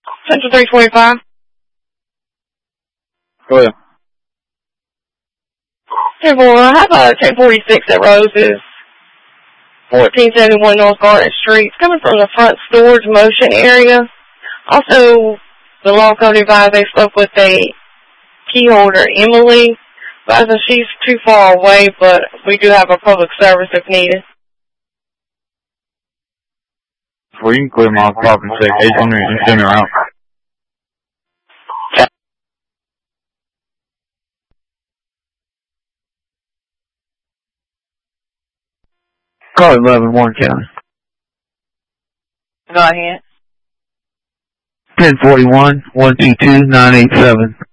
Central 325. Go ahead. Hey, boy, I have a 1046 at Roses, 1471 North Garden Street. It's coming from the front storage motion area. Also, the law code advised they spoke with a key holder, Emily. But she's too far away, but we do have a public service if needed. Well, you can clear my property and say, hey, send me around. Call 11 Warren County. Go ahead. 1041-122-987.